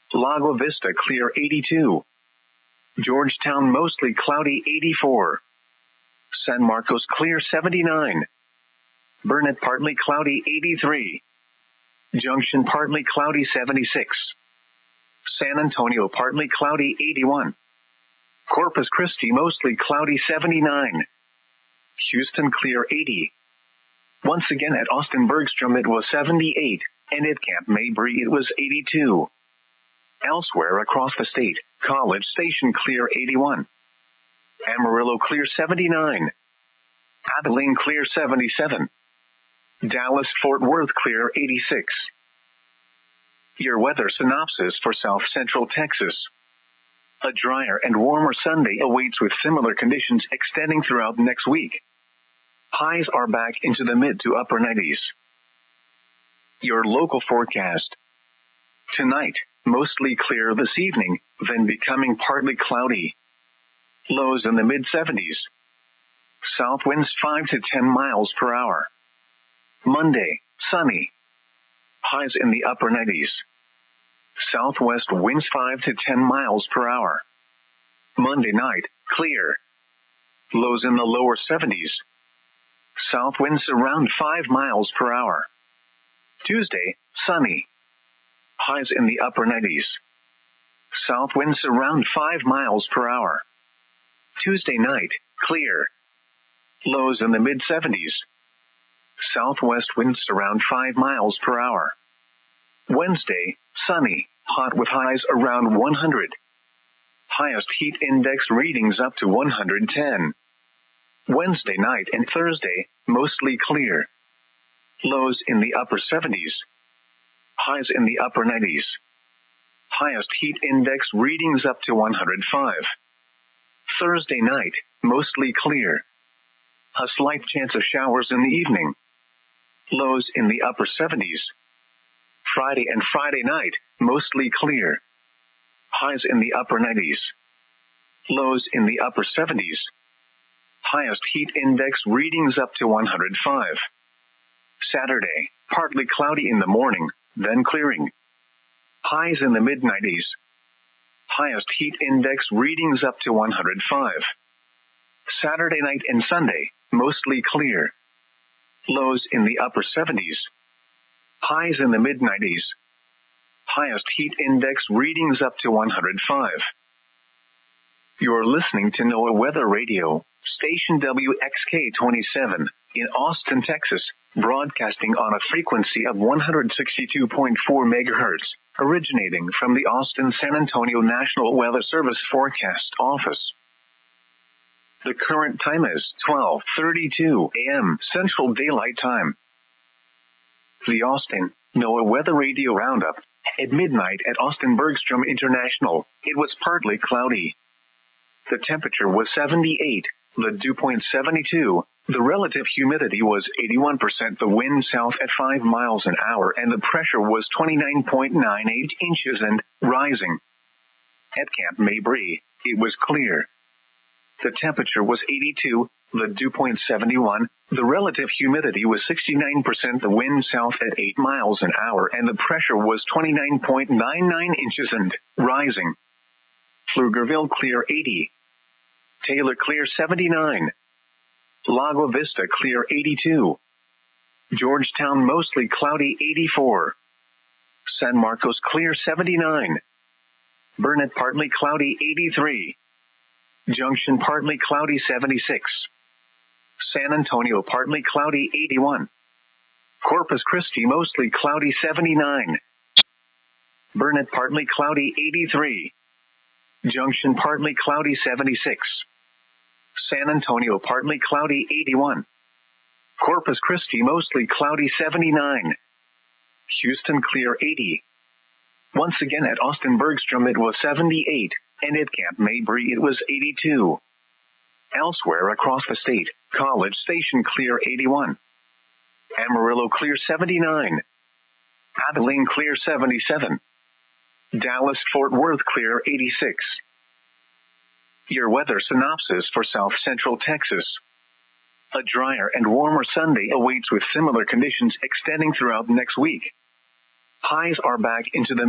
Lago Vista clear 82. Georgetown mostly cloudy 84. San Marcos clear 79. Burnett partly cloudy 83. Junction partly cloudy 76. San Antonio partly cloudy 81. Corpus Christi mostly cloudy 79. Houston clear 80. Once again at Austin Bergstrom it was 78, and at Camp Mabry it was 82. Elsewhere across the state, College Station clear 81. Amarillo clear 79. Abilene clear 77. Dallas-Fort Worth clear 86. Your weather synopsis for South Central Texas. A drier and warmer Sunday awaits with similar conditions extending throughout next week. Highs are back into the mid to upper 90s. Your local forecast. Tonight, mostly clear this evening, then becoming partly cloudy. Lows in the mid-70s. South winds 5 to 10 miles per hour. Monday, sunny. Highs in the upper 90s. Southwest winds 5 to 10 miles per hour. Monday night, clear. Lows in the lower 70s. South winds around 5 miles per hour. Tuesday, sunny. Highs in the upper 90s. South winds around 5 miles per hour. Tuesday night, clear. Lows in the mid-70s. Southwest winds around 5 miles per hour. Wednesday, sunny, hot with highs around 100. Highest heat index readings up to 110. Wednesday night and Thursday, mostly clear. Lows in the upper 70s. Highs in the upper 90s. Highest heat index readings up to 105. Thursday night, mostly clear. A slight chance of showers in the evening. Lows in the upper 70s. Friday and Friday night, mostly clear. Highs in the upper 90s. Lows in the upper 70s. Highest heat index readings up to 105. Saturday, partly cloudy in the morning, then clearing. Highs in the mid-90s. Highest heat index readings up to 105. Saturday night and Sunday, mostly clear. Lows in the upper 70s. Highs in the mid-90s. Highest heat index readings up to 105. You're listening to NOAA Weather Radio, station WXK-27, in Austin, Texas, broadcasting on a frequency of 162.4 megahertz, originating from the Austin-San Antonio National Weather Service Forecast Office. The current time is 12:32 a.m. Central Daylight Time. The Austin NOAA Weather Radio Roundup. At midnight at Austin Bergstrom International, it was partly cloudy. The temperature was 78, the dew point 72, the relative humidity was 81%, the wind south at 5 miles an hour, and the pressure was 29.98 inches and rising. At Camp Mabry, it was clear. The temperature was 82, the dew point 71, the relative humidity was 69%, the wind south at 8 miles an hour, and the pressure was 29.99 inches and rising. Pflugerville clear 80. Taylor clear 79. Lago Vista clear 82. Georgetown mostly cloudy 84. San Marcos clear 79. Burnett partly cloudy 83. Junction partly cloudy 76. San Antonio partly cloudy 81. Corpus Christi mostly cloudy 79. Burnett partly cloudy 83. Junction partly cloudy 76. San Antonio partly cloudy 81. Corpus Christi mostly cloudy 79. Houston clear 80. Once again at Austin Bergstrom it was 78, and at Camp Mabry it was 82. Elsewhere across the state, College Station clear 81. Amarillo clear 79. Abilene clear 77. Dallas-Fort Worth clear 86. Your weather synopsis for South Central Texas. A drier and warmer Sunday awaits with similar conditions extending throughout next week. Highs are back into the